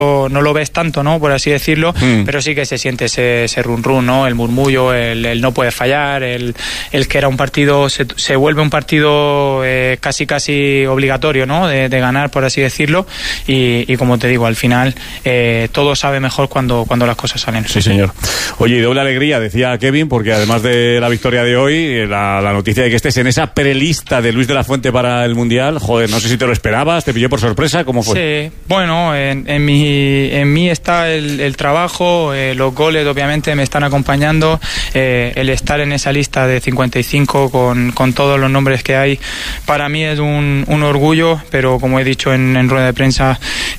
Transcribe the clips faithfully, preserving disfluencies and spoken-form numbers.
no lo ves tanto, ¿no? Por así decirlo, mm. pero sí que se siente ese, ese run run, ¿no? El murmullo, el, el no puede fallar, el, el que era un partido, se, se vuelve un partido eh, casi casi obligatorio, ¿no? De, de ganar, por así decirlo, y, y como te digo, al final eh, todo sabe mejor cuando, cuando las cosas salen. Sí, señor. Oye, y doble alegría, decía Kevin, porque además de la victoria de hoy, la, la noticia de que estés en esa prelista de Luis de la Fuente para el Mundial, joder, no sé si te lo esperabas, te pilló por sorpresa, ¿cómo fue? Sí, bueno, en, en mi en mí está el, el trabajo, eh, los goles obviamente me están acompañando, eh, el estar en esa lista de cincuenta y cinco con, con todos los nombres que hay, para mí es un, un orgullo, pero como he dicho en, en rueda de prensa,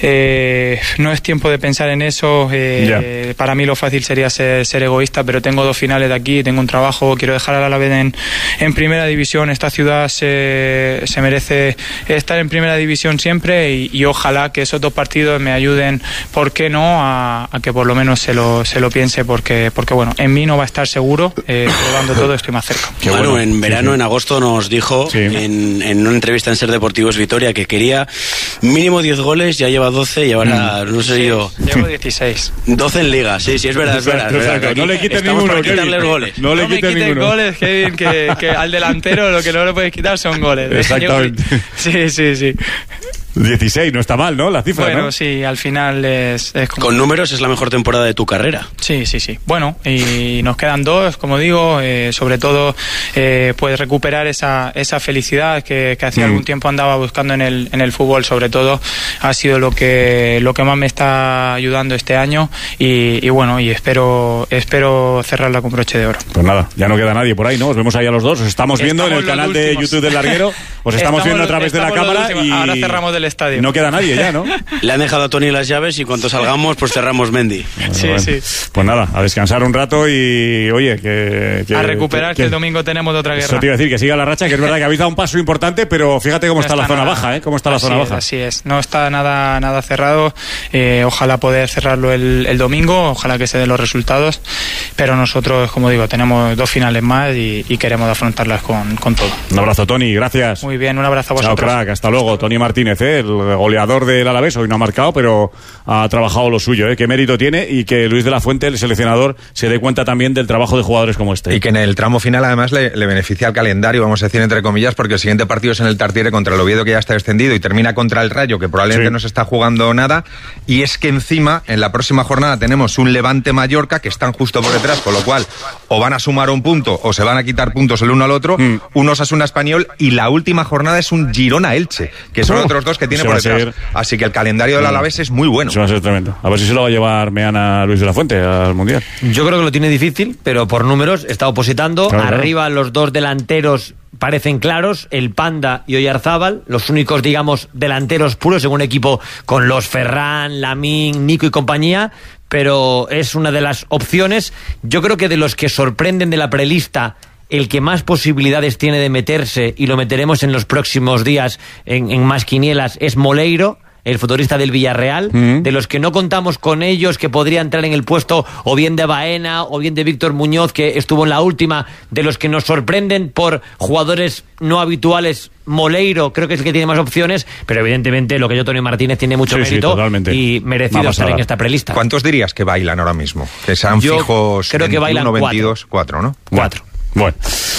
eh, no es tiempo de pensar en eso, eh, yeah. para mí lo fácil sería ser, ser egoísta, pero tengo dos finales de aquí, tengo un trabajo, quiero dejar al Alavés en, en primera división, esta ciudad se, se merece estar en primera división siempre y, y ojalá que esos dos partidos me ayuden, ¿por qué no?, a, a que por lo menos se lo, se lo piense, porque, porque bueno, en mí no va a estar seguro, eh, probando todo estoy más cerca. Qué bueno, bueno, en verano, sí, sí. en agosto nos dijo sí. en, en una entrevista en Ser Deportivos Vitoria que quería mínimo diez goles, ya lleva doce y ahora, mm. no sé sí, yo... Llevo dieciséis. doce en Liga, sí, sí, es verdad, es verdad. Es verdad, exacto, no le quiten ninguno, quitarle goles. No, le no me quiten ninguno. goles, Kevin, que, que al delantero lo que no le puedes quitar son goles. Exactamente. Sí, sí, sí. dieciséis, no está mal, ¿no? La cifra, bueno, ¿no? sí, al final es, es como... Con números es la mejor temporada de tu carrera. Sí, sí, sí. Bueno, y nos quedan dos, como digo, eh, sobre todo eh, pues recuperar esa, esa felicidad que, que hacía mm. algún tiempo andaba buscando en el, en el fútbol, sobre todo ha sido lo que, lo que más me está ayudando este año y, y bueno, y espero, espero cerrarla con broche de oro. Pues nada, ya no queda nadie por ahí, ¿no? Os vemos ahí a los dos, os estamos, estamos viendo en el canal últimos. de YouTube del Larguero, os estamos, estamos viendo a través de la cámara y... Ahora cerramos del estadio. No queda nadie ya, ¿no? Le han dejado a Tony las llaves y cuando salgamos pues cerramos Mendy. Bueno, sí, bueno. sí. Pues nada, a descansar un rato y oye, que... que a recuperar, que, que el domingo tenemos otra guerra. Eso te iba a decir, que siga la racha, que es verdad que habéis dado un paso importante, pero fíjate cómo no está, está la zona nada, baja, ¿eh? Cómo está la zona es, baja. Así es, no está nada nada cerrado, eh, ojalá poder cerrarlo el, el domingo, ojalá que se den los resultados, pero nosotros, como digo, tenemos dos finales más y, y queremos afrontarlas con, con todo. Un abrazo, Tony, gracias. Muy bien, un abrazo a vosotros. Chao, crack, hasta luego. Tony Martínez, ¿eh? El goleador del Alavés, hoy no ha marcado, pero ha trabajado lo suyo, ¿eh? Qué mérito tiene y que Luis de la Fuente, el seleccionador, se dé cuenta también del trabajo de jugadores como este. Y que en el tramo final además le, le beneficia al calendario, vamos a decir entre comillas, porque el siguiente partido es en el Tartiere contra el Oviedo, que ya está descendido, y termina contra el Rayo, que probablemente sí. no se está jugando nada, y es que encima en la próxima jornada tenemos un Levante Mallorca que están justo por detrás, con lo cual o van a sumar un punto o se van a quitar puntos el uno al otro, mm. un Osasuna Español, y la última jornada es un Girona Elche, que son oh, otros dos que tiene por detrás. Ser... Así que el calendario del Alavés es muy bueno. Eso va a ser tremendo. A ver si se lo va a llevar Meana Luis de la Fuente al Mundial. Yo creo que lo tiene difícil, pero por números está opositando. Claro, Arriba claro. los dos delanteros parecen claros, el Panda y Oyarzábal, los únicos, digamos, delanteros puros en un equipo con los Ferran, Lamín, Nico y compañía, pero es una de las opciones. Yo creo que de los que sorprenden de la prelista, el que más posibilidades tiene de meterse, y lo meteremos en los próximos días en, en más quinielas, es Moleiro, el futbolista del Villarreal, mm. de los que no contamos con ellos, que podría entrar en el puesto o bien de Baena o bien de Víctor Muñoz, que estuvo en la última, de los que nos sorprenden por jugadores no habituales. Moleiro creo que es el que tiene más opciones, pero evidentemente lo que yo, Tony Martínez, tiene mucho sí, mérito sí, y merecido estar en esta prelista. ¿Cuántos dirías que bailan ahora mismo? Que sean yo fijos creo que bailan veintiuno, veintidós, cuatro, ¿no? Cuatro. Bueno,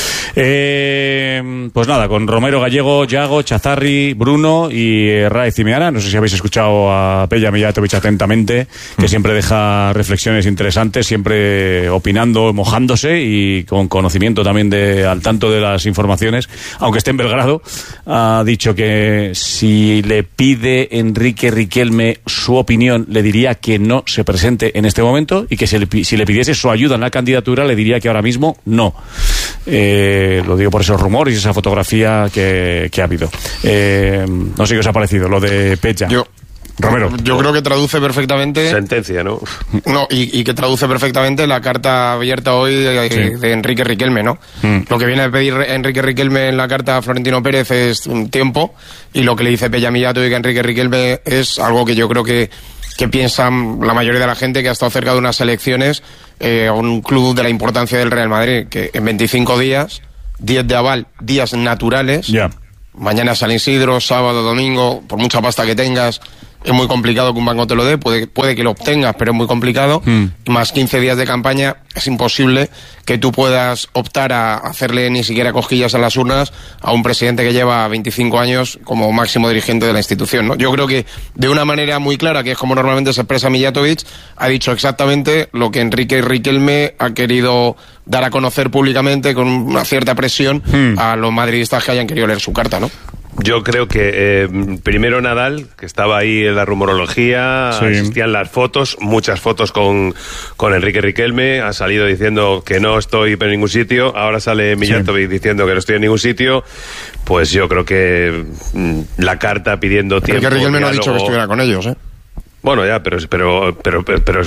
eh, pues nada, con Romero, Gallego, Yago, Chazarri, Bruno y eh, Raez y Meana. No sé si habéis escuchado a Peja Mijatovic atentamente, que mm. siempre deja reflexiones interesantes, siempre opinando, mojándose y con conocimiento también de al tanto de las informaciones, aunque esté en Belgrado. Ha dicho que si le pide Enrique Riquelme su opinión, le diría que no se presente en este momento, y que si le, si le pidiese su ayuda en la candidatura, le diría que ahora mismo no. Eh, lo digo por esos rumores y esa fotografía que, que ha habido. Eh, no sé qué os ha parecido lo de Peja. Yo, Romero. Yo creo que traduce perfectamente... Sentencia, ¿no? No, y, y que traduce perfectamente la carta abierta hoy de, sí. de Enrique Riquelme, ¿no? Mm. Lo que viene a pedir Enrique Riquelme en la carta a Florentino Pérez es un tiempo, y lo que le dice Peja Mijatovic a Enrique Riquelme es algo que yo creo que que piensan la mayoría de la gente que ha estado cerca de unas elecciones, eh, a un club de la importancia del Real Madrid, que en veinticinco días, diez de aval, días naturales, yeah. mañana San Isidro, sábado, domingo, por mucha pasta que tengas, es muy complicado que un banco te lo dé, puede, puede que lo obtengas, pero es muy complicado, mm. y más quince días de campaña, es imposible que tú puedas optar a hacerle ni siquiera cosquillas a las urnas a un presidente que lleva veinticinco años como máximo dirigente de la institución, ¿no? Yo creo que de una manera muy clara, que es como normalmente se expresa Mijatovic, ha dicho exactamente lo que Enrique Riquelme ha querido dar a conocer públicamente con una cierta presión mm. a los madridistas que hayan querido leer su carta, ¿no? Yo creo que eh, primero Nadal, que estaba ahí en la rumorología, sí. Existían las fotos, muchas fotos con, con Enrique Riquelme, ha salido diciendo que no estoy en ningún sitio, ahora sale Mijatovic sí. diciendo que no estoy en ningún sitio, pues yo creo que mm, la carta pidiendo tiempo... Enrique Riquelme diálogo, no ha dicho que estuviera con ellos, ¿eh? Bueno, ya, pero pero pero pero, pero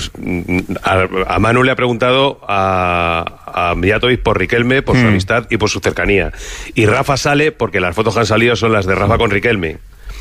a, a Manu le ha preguntado a, a Mijatovic por Riquelme, por mm. su amistad y por su cercanía. Y Rafa sale porque las fotos que han salido son las de Rafa con Riquelme.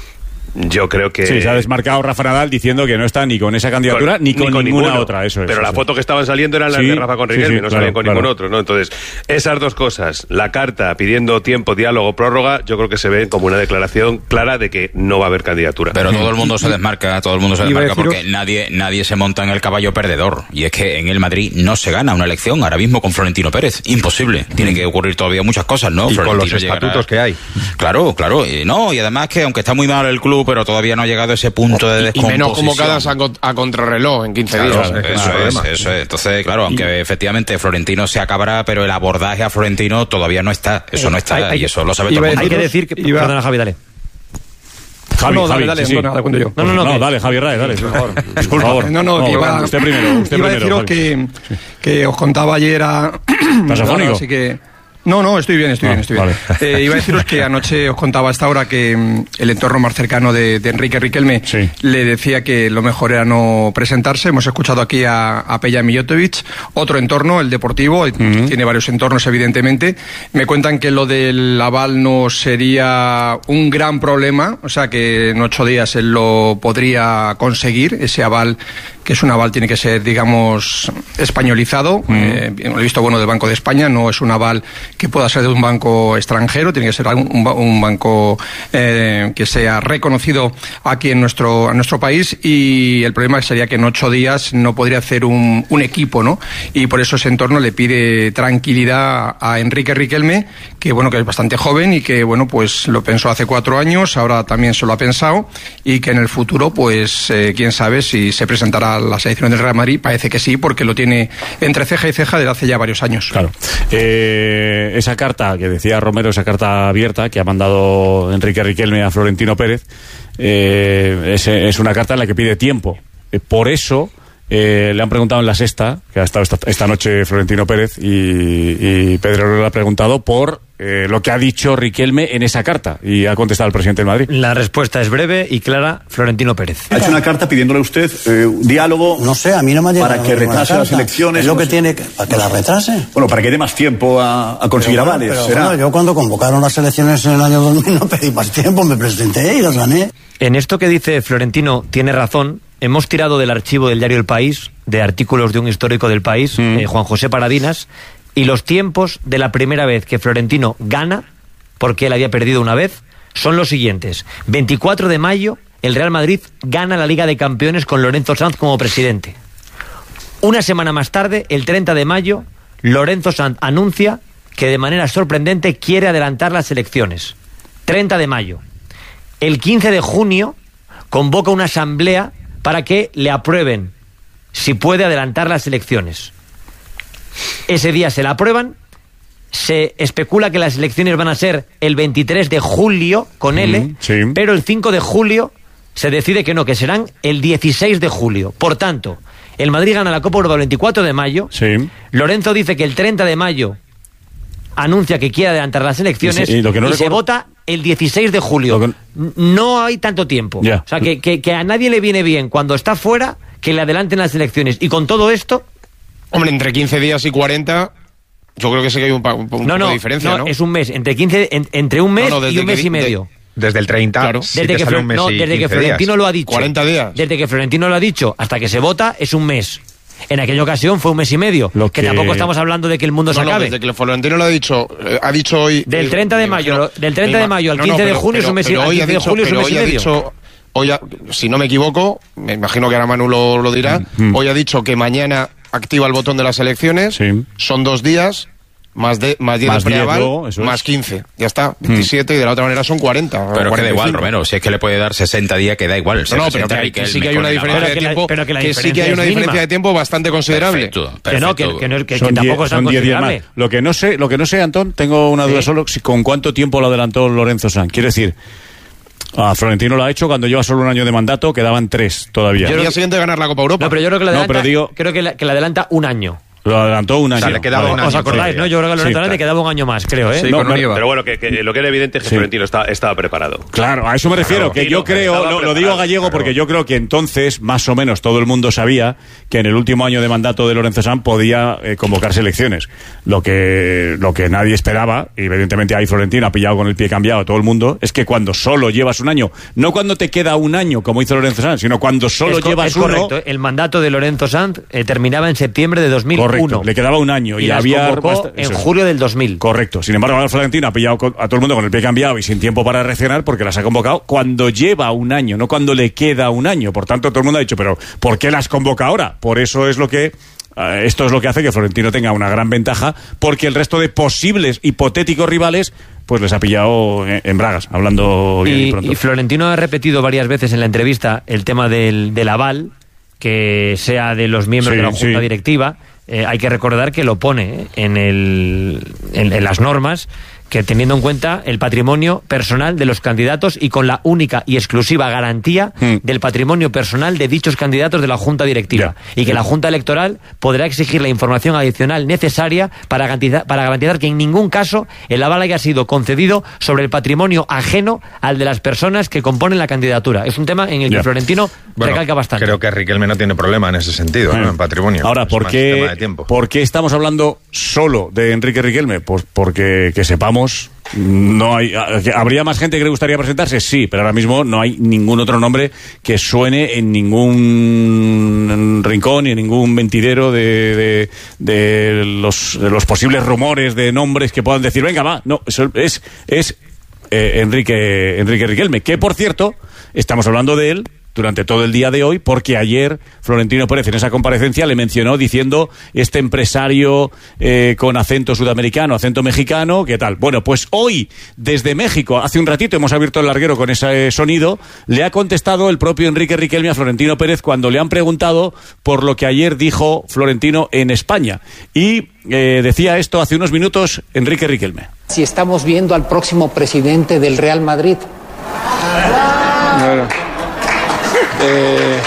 Yo creo que... Sí, se ha desmarcado Rafa Nadal diciendo que no está ni con esa candidatura con, ni, con ni con ninguna ninguno, otra, eso es. Pero eso la es. foto que estaban saliendo eran las sí, de Rafa con Riquelme, sí, sí, no claro, salían con claro. ningún otro, ¿no? Entonces, esas dos cosas, la carta pidiendo tiempo, diálogo, prórroga, yo creo que se ven como una declaración clara de que no va a haber candidatura. Pero todo el mundo se desmarca, todo el mundo se desmarca porque nadie, nadie se monta en el caballo perdedor. Y es que en el Madrid no se gana una elección ahora mismo con Florentino Pérez. Imposible. Tienen que ocurrir todavía muchas cosas, ¿no? Y Florentino con los estatutos llegará... que hay. Claro, claro. Y no, y además que aunque está muy mal el club, pero todavía no ha llegado ese punto de descomposición. Y menos convocadas a, a contrarreloj en quince claro, días. Eso, eso, es, eso es. Entonces, claro, aunque y... efectivamente Florentino se acabará, pero el abordaje a Florentino todavía no está. Eso no está, hay, y eso lo sabe todo el mundo. Hay que decir que... Iba... Perdona, Javi, dale. Javi, no, Javi, dale, dale, sí, sí. Nada, cuento yo. No, no, no, no, no dale, Javi Rae, dale, por favor. Por favor. No, no, no, que iba, usted primero, usted iba primero, a deciros que, que os contaba ayer a... ¿Estás afónico? Así que... No, no, estoy bien, estoy ah, bien, estoy vale. bien. Eh, iba a deciros que anoche os contaba a esta hora que mm, el entorno más cercano de, de Enrique Riquelme sí. le decía que lo mejor era no presentarse. Hemos escuchado aquí a, a Peja Mijatovic, otro entorno, el deportivo, uh-huh. tiene varios entornos evidentemente. Me cuentan que lo del aval no sería un gran problema, o sea que en ocho días él lo podría conseguir, ese aval, que es un aval, tiene que ser, digamos, españolizado. Uh-huh. Eh, lo he visto bueno del Banco de España, no es un aval que pueda ser de un banco extranjero, tiene que ser un, un banco eh, que sea reconocido aquí en nuestro, en nuestro país, y el problema sería que en ocho días no podría hacer un, un equipo, ¿no? Y por eso ese entorno le pide tranquilidad a Enrique Riquelme, que bueno, que es bastante joven y que bueno, pues lo pensó hace cuatro años, ahora también se lo ha pensado, y que en el futuro, pues eh, quién sabe si se presentará a la selección del Real Madrid. Parece que sí, porque lo tiene entre ceja y ceja desde hace ya varios años. Claro. Eh... Esa carta que decía Romero, esa carta abierta que ha mandado Enrique Riquelme a Florentino Pérez, eh, es, es una carta en la que pide tiempo. Eh, por eso eh, le han preguntado en La Sexta, que ha estado esta, esta noche Florentino Pérez, y, y Pedro le ha preguntado por eh, lo que ha dicho Riquelme en esa carta, y ha contestado el presidente del Madrid. La respuesta es breve y clara: Florentino Pérez. Ha hecho una carta pidiéndole a usted eh, diálogo. No sé, a mí no me ha llegado para que retrase las elecciones. Es lo que tiene que, para que la retrase. Bueno, para que dé más tiempo a, a conseguir pero, avales. Pero, ¿será? Bueno, yo cuando convocaron las elecciones en el año dos mil no pedí más tiempo, me presenté y las gané. En esto que dice Florentino tiene razón. Hemos tirado del archivo del diario El País, de artículos de un histórico del País, mm. eh, Juan José Paradinas, y los tiempos de la primera vez que Florentino gana, porque él había perdido una vez, son los siguientes. veinticuatro de mayo, el Real Madrid gana la Liga de Campeones con Lorenzo Sanz como presidente. Una semana más tarde, el treinta de mayo, Lorenzo Sanz anuncia que de manera sorprendente quiere adelantar las elecciones. treinta de mayo. El quince de junio convoca una asamblea para que le aprueben si puede adelantar las elecciones. Ese día se la aprueban. Se especula que las elecciones van a ser el veintitrés de julio con L, mm, sí. pero el cinco de julio se decide que no, que serán el dieciséis de julio. Por tanto, el Madrid gana la Copa Europa el veinticuatro de mayo. Sí. Lorenzo dice que el treinta de mayo anuncia que quiere adelantar las elecciones, y, se, y, lo que no y recuerdo... se vota el dieciséis de julio. Que... No hay tanto tiempo. Yeah. O sea, que, que, que a nadie le viene bien cuando está fuera que le adelanten las elecciones. Y con todo esto... Hombre, entre quince días y cuarenta... Yo creo que sí que hay un, un, un no, no, poco de diferencia, ¿no? No, es un mes. Entre quince, en, entre un mes no, no, y un mes y medio. De, desde el treinta, claro. Sí, desde, que, un mes no, y desde que Florentino días. lo ha dicho. cuarenta días. Desde que Florentino lo ha dicho hasta que se vota es un mes. En aquella ocasión fue un mes y medio. Lo que... que tampoco estamos hablando de que el mundo no, se acabe. No, desde que Florentino lo ha dicho, eh, ha dicho hoy... Del treinta de mayo, imagino, del treinta de mayo al quince no, no, pero, de junio pero, es un mes y medio. Del quince de julio es un mes y medio. Dicho, hoy, ha, si no me equivoco, me imagino que ahora Manu lo, lo dirá, mm. hoy ha dicho que mañana activa el botón de las elecciones, sí. son dos días, más de más diez de preaval, más quince, ya está, veintisiete, mm. y de la otra manera son cuarenta. Pero que da igual, Romero, si es que le puede dar sesenta días, que da igual. No, no, pero que, que sí que hay una diferencia de tiempo, pero que, la, pero que, que sí que hay una diferencia de tiempo bastante considerable. Perfecto, perfecto. Que no, que, que, no, que, que tampoco es tan considerable. Lo que no sé, lo que no sé, Antón, tengo una duda ¿Sí? solo, si con cuánto tiempo lo adelantó Lorenzo Sanz. Quiero decir, a Florentino lo ha hecho cuando lleva solo un año de mandato, quedaban tres todavía. Yo el día siguiente ganar la Copa Europa. No, pero yo creo que lo adelanta, no, pero digo, creo que, la, que la adelanta un año. Lo adelantó un año. O sea, le quedaba vale. un año. ¿Os acordáis, no? Yo creo que lo sí, claro. le quedaba un año más, creo, ¿eh? Sí, no, no, pero bueno, que, que lo que era evidente es que sí. Florentino estaba, estaba preparado. Claro, a eso me refiero, claro, que yo creo, lo, lo digo a Gallego claro. porque yo creo que entonces, más o menos, todo el mundo sabía que en el último año de mandato de Lorenzo Sanz podía eh, convocarse elecciones. Lo que, lo que nadie esperaba, y evidentemente ahí Florentino ha pillado con el pie cambiado a todo el mundo, es que cuando solo llevas un año, no cuando te queda un año, como hizo Lorenzo Sanz, sino cuando solo es llevas es uno... correcto, el mandato de Lorenzo Sanz eh, terminaba en septiembre de dos mil uno. Correcto, le quedaba un año y, y había en julio del dos mil. Correcto. Sin embargo, Florentino ha pillado a todo el mundo con el pie cambiado y sin tiempo para reaccionar porque las ha convocado cuando lleva un año, no cuando le queda un año. Por tanto, todo el mundo ha dicho, pero ¿por qué las convoca ahora? Por eso es lo que... Uh, esto es lo que hace que Florentino tenga una gran ventaja, porque el resto de posibles hipotéticos rivales pues les ha pillado en, en bragas, hablando bien y, y pronto. Y Florentino ha repetido varias veces en la entrevista el tema del, del aval, que sea de los miembros sí, de la Junta sí. Directiva. Eh, hay que recordar que lo pone en, el, en, en las normas, que teniendo en cuenta el patrimonio personal de los candidatos y con la única y exclusiva garantía mm. del patrimonio personal de dichos candidatos de la Junta Directiva. Yeah. Y que la Junta Electoral podrá exigir la información adicional necesaria para garantizar, para garantizar que en ningún caso el aval haya sido concedido sobre el patrimonio ajeno al de las personas que componen la candidatura. Es un tema en el yeah. que Florentino bueno, recalca bastante. Creo que Riquelme no tiene problema en ese sentido, mm. ¿no? En patrimonio. Ahora, ¿por qué, ¿por qué estamos hablando solo de Enrique Riquelme? Pues porque, que sepamos, no hay, ¿habría más gente que le gustaría presentarse? Sí, pero ahora mismo no hay ningún otro nombre que suene en ningún rincón ni en ningún mentidero de, de, de, los, de los posibles rumores de nombres que puedan decir, venga, va, no, eso es, es eh, Enrique, Enrique Riquelme, que por cierto, estamos hablando de él durante todo el día de hoy, porque ayer Florentino Pérez en esa comparecencia le mencionó diciendo este empresario eh, con acento sudamericano, acento mexicano, ¿qué tal? Bueno, pues hoy, desde México, hace un ratito hemos abierto el larguero con ese sonido, le ha contestado el propio Enrique Riquelme a Florentino Pérez cuando le han preguntado por lo que ayer dijo Florentino en España. Y eh, decía esto hace unos minutos Enrique Riquelme. Si estamos viendo al próximo presidente del Real Madrid. Bueno. Eh...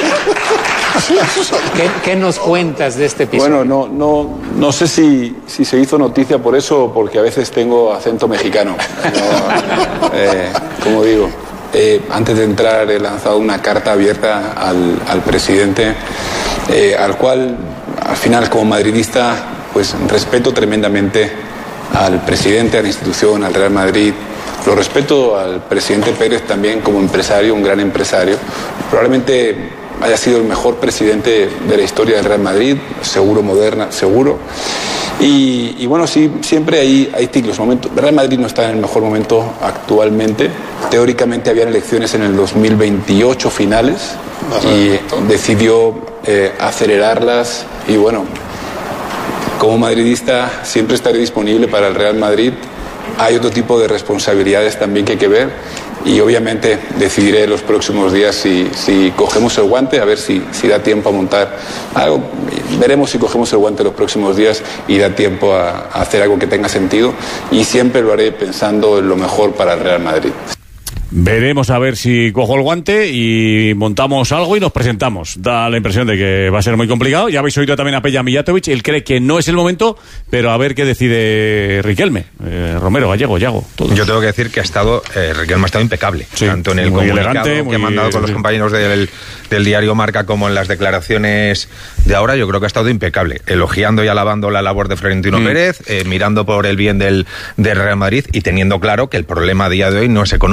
¿Qué, ¿Qué nos cuentas de este episodio? Bueno, no, no, no sé si, si se hizo noticia por eso o porque a veces tengo acento mexicano. No, eh, como digo, eh, antes de entrar he lanzado una carta abierta al, al presidente, eh, al cual, al final, como madridista, pues respeto tremendamente al presidente, a la institución, al Real Madrid. Lo respeto al presidente Pérez también como empresario, un gran empresario. Probablemente haya sido el mejor presidente de la historia del Real Madrid, seguro, moderna, seguro. Y, y bueno, sí, siempre hay, hay ciclos, momentos. El Real Madrid no está en el mejor momento actualmente. Teóricamente habían elecciones en el dos mil veintiocho finales y decidió eh, acelerarlas. Y bueno, como madridista siempre estaré disponible para el Real Madrid. Hay otro tipo de responsabilidades también que hay que ver y obviamente decidiré en los próximos días si, si cogemos el guante, a ver si, si da tiempo a montar algo. Veremos si cogemos el guante los próximos días y da tiempo a, a hacer algo que tenga sentido, y siempre lo haré pensando en lo mejor para el Real Madrid. Veremos a ver si cojo el guante y montamos algo y nos presentamos. Da la impresión de que va a ser muy complicado. Ya habéis oído también a Peja Mijatovic. Él cree que no es el momento, pero a ver qué decide Riquelme. Eh, Romero, Gallego, Yago, todos. Yo tengo que decir que ha estado, eh, Riquelme ha estado impecable. Sí, tanto en el muy comunicado elegante, que muy, ha mandado con los sí. compañeros del, del diario Marca, como en las declaraciones de ahora. Yo creo que ha estado impecable. Elogiando y alabando la labor de Florentino mm. Pérez, eh, mirando por el bien del, del Real Madrid y teniendo claro que el problema a día de hoy no es económico, sino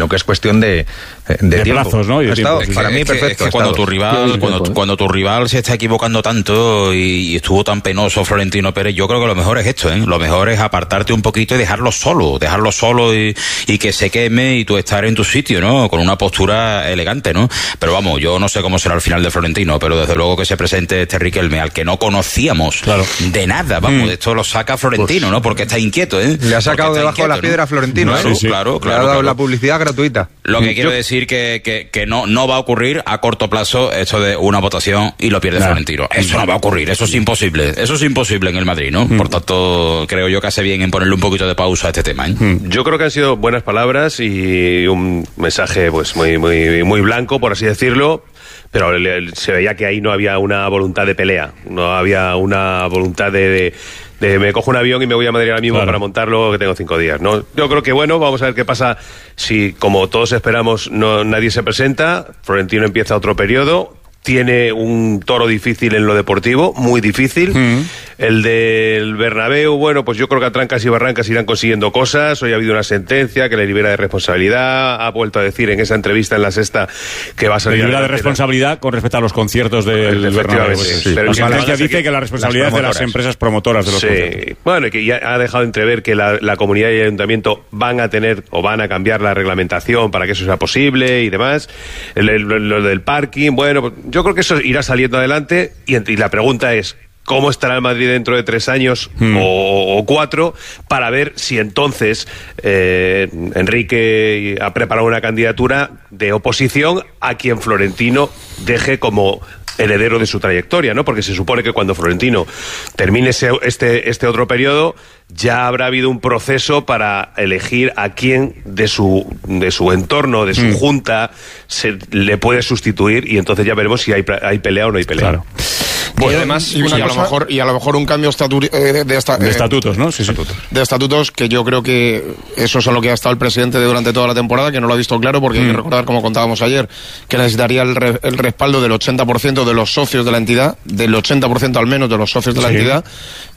sino que es cuestión de, de, de tiempo. plazos, ¿no? Y de estado, tiempo. para es mí, que, perfecto. Es que cuando tu rival, cuando, cuando tu rival se está equivocando tanto y, y estuvo tan penoso Florentino Pérez, yo creo que lo mejor es esto, ¿eh? Lo mejor es apartarte un poquito y dejarlo solo, dejarlo solo y, y que se queme y tú estar en tu sitio, ¿no? Con una postura elegante, ¿no? Pero vamos, yo no sé cómo será el final de Florentino, pero desde luego que se presente este Riquelme, al que no conocíamos claro. de nada, vamos, mm. esto lo saca Florentino, pues, ¿no? Porque está inquieto, ¿eh? Le ha sacado debajo inquieto, de la piedra a Florentino, ¿no? ¿eh? Claro, sí, sí. claro, claro. Le ha dado claro. la publicidad gratuita. Lo que quiero yo... decir que, que, que no, no va a ocurrir a corto plazo esto de una votación y lo pierde nah. Florentino. Eso no va a ocurrir, eso es imposible. Eso es imposible en el Madrid, ¿no? Mm. Por tanto, creo yo que hace bien en ponerle un poquito de pausa a este tema, ¿eh? Mm. Yo creo que han sido buenas palabras y un mensaje pues muy, muy, muy blanco, por así decirlo. Pero se veía que ahí no había una voluntad de pelea, no había una voluntad de, de, de me cojo un avión y me voy a Madrid ahora mismo claro. para montarlo, que tengo cinco días, ¿no? Yo creo que bueno, vamos a ver qué pasa si, como todos esperamos, no nadie se presenta, Florentino empieza otro periodo, tiene un toro difícil en lo deportivo, muy difícil. Mm. El del Bernabéu, bueno, pues yo creo que a trancas y barrancas irán consiguiendo cosas. Hoy ha habido una sentencia que le libera de responsabilidad. Ha vuelto a decir en esa entrevista en La Sexta que va a salir... Le libera de responsabilidad con respecto a los conciertos del Bernabéu. Sí, sí. Pero la sentencia dice que, que la responsabilidad es de las empresas promotoras de los sí. conciertos. Bueno, y que ya ha dejado entrever que la, la comunidad y el ayuntamiento van a tener o van a cambiar la reglamentación para que eso sea posible y demás. El, el, lo del parking, bueno, yo creo que eso irá saliendo adelante y, y la pregunta es ¿cómo estará el Madrid dentro de tres años hmm. o, o cuatro para ver si entonces eh, Enrique ha preparado una candidatura de oposición a quien Florentino deje como heredero de su trayectoria, ¿no? Porque se supone que cuando Florentino termine ese, este, este otro periodo ya habrá habido un proceso para elegir a quién de su, de su entorno, de su mm. junta, se le puede sustituir y entonces ya veremos si hay, hay pelea o no hay pelea. Claro. Bueno, y además, y, y, a lo mejor, y a lo mejor un cambio estatu eh, de, esta, de estatutos, ¿no? Sí, sí. De estatutos, que yo creo que eso es a lo que ha estado el presidente durante toda la temporada, que no lo ha visto claro, porque mm. hay que recordar, como contábamos ayer, que necesitaría el, re, el respaldo del ochenta por ciento de los socios de la entidad, del ochenta por ciento al menos de los socios de la sí. entidad,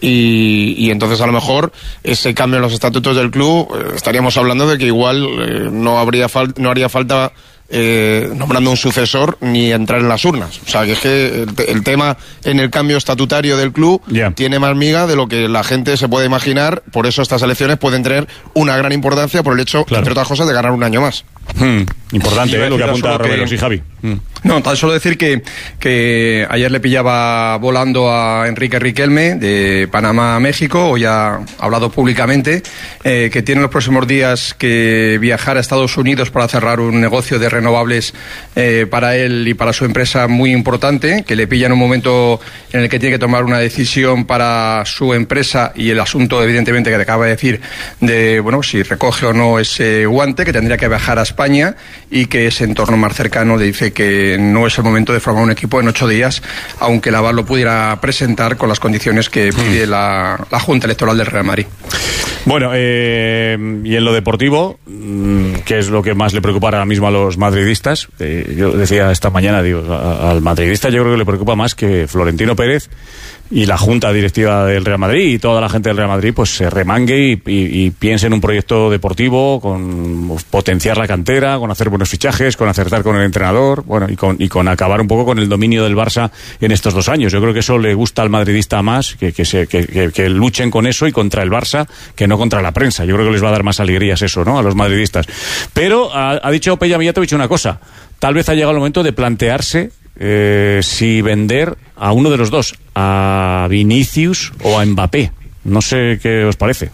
y, y entonces a lo mejor ese cambio en los estatutos del club, eh, estaríamos hablando de que igual eh, no, habría fal no haría falta... Eh, nombrando un sucesor ni entrar en las urnas. O sea, que es que el, el tema en el cambio estatutario del club yeah. tiene más miga de lo que la gente se puede imaginar. Por eso estas elecciones pueden tener una gran importancia por el hecho, claro. entre otras cosas, de ganar un año más. Hmm. Importante, ¿eh? Lo que apunta Romero, sí, Javi. Hmm. No, tan solo decir que, que ayer le pillaba volando a Enrique Riquelme de Panamá a México, hoy ha hablado públicamente, eh, que tiene los próximos días que viajar a Estados Unidos para cerrar un negocio de renovables eh, para él y para su empresa muy importante, que le pilla en un momento en el que tiene que tomar una decisión para su empresa y el asunto, evidentemente, que te acaba de decir, de, bueno, si recoge o no ese guante, que tendría que viajar a España y que ese entorno más cercano le dice que no es el momento de formar un equipo en ocho días, aunque la V A R lo pudiera presentar con las condiciones que pide mm. la, la Junta Electoral del Real Madrid. Bueno, eh, y en lo deportivo, ¿qué es lo que más le preocupa ahora mismo a los madridistas? Eh, yo decía esta mañana, digo, a, al madridista yo creo que le preocupa más que Florentino Pérez y la Junta Directiva del Real Madrid y toda la gente del Real Madrid pues se remangue y, y, y piense en un proyecto deportivo con potenciar la cantera, con hacer buenos fichajes, con acertar con el entrenador, bueno, y con, y con acabar un poco con el dominio del Barça en estos dos años. Yo creo que eso le gusta al madridista más, que, que, se, que, que, que luchen con eso y contra el Barça, que no contra la prensa. Yo creo que les va a dar más alegrías eso, ¿no?, a los madridistas. Pero ha, ha dicho Peja Mijatovic una cosa, tal vez ha llegado el momento de plantearse Eh, si vender a uno de los dos, a Vinicius o a Mbappé. No sé qué os parece.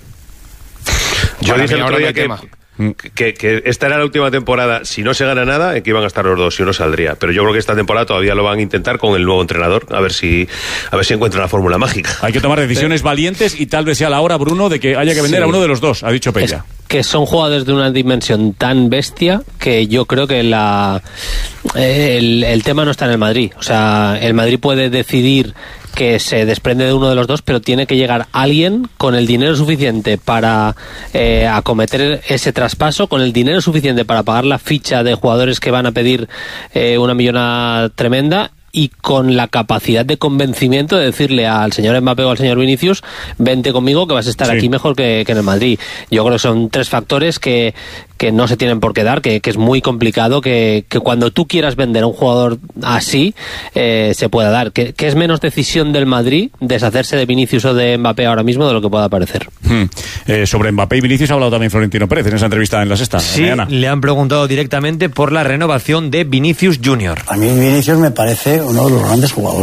Yo dije el otro día que, que, que esta era la última temporada, si no se gana nada, que iban a estar los dos, si uno saldría. Pero yo creo que esta temporada todavía lo van a intentar con el nuevo entrenador, a ver si a ver si encuentran la fórmula mágica. Hay que tomar decisiones sí. valientes y tal vez sea la hora, Bruno, de que haya que vender sí. a uno de los dos, ha dicho Peja. Es que son jugadores de una dimensión tan bestia que yo creo que la el, el tema no está en el Madrid. O sea, el Madrid puede decidir que se desprende de uno de los dos, pero tiene que llegar alguien con el dinero suficiente para eh, acometer ese traspaso, con el dinero suficiente para pagar la ficha de jugadores que van a pedir eh, una millonada tremenda, y con la capacidad de convencimiento de decirle al señor Mbappé o al señor Vinicius, vente conmigo que vas a estar sí. aquí mejor que, que en el Madrid. Yo creo que son tres factores que, que no se tienen por qué dar, que, que es muy complicado, que, que cuando tú quieras vender a un jugador así, eh, se pueda dar. Que, que es menos decisión del Madrid deshacerse de Vinicius o de Mbappé ahora mismo de lo que pueda parecer. Hmm. Eh, sobre Mbappé y Vinicius ha hablado también Florentino Pérez en esa entrevista en La Sexta. Sí, mañana. Le han preguntado directamente por la renovación de Vinicius Junior. A mí Vinicius me parece uno de los grandes jugadores